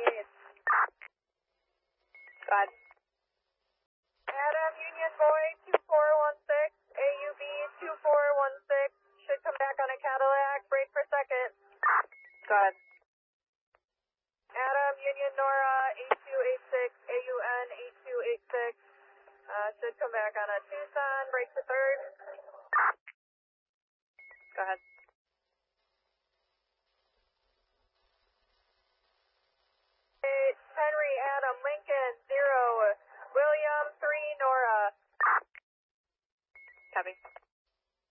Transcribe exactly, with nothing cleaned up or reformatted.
twenty-eight. Go ahead. Adam, Union Boy, two four one six, A U B two four one six, should come back on a Cadillac, brake for second. Go ahead. Adam, Union Nora, eight two eight six, A U N eight two eight six, uh, should come back on a Tucson, brake for third. Go ahead. Eight, Henry, Adam, Lincoln, zero, William, three, Nora. Copy.